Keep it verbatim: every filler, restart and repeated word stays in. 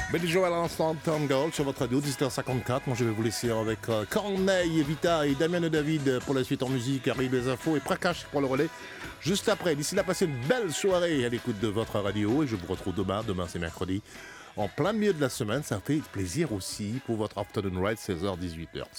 Billy Joel à l'instant, Turn Gold sur votre radio, dix-sept heures cinquante-quatre. Moi, je vais vous laisser avec euh, Corneille, Vita et Damien et David pour la suite en musique, arrive les infos et Prakash pour le relais. Juste après, d'ici là, passez une belle soirée à l'écoute de votre radio et je vous retrouve demain. Demain, c'est mercredi. En plein milieu de la semaine, ça fait plaisir aussi pour votre afternoon ride, seize heures dix-huit heures.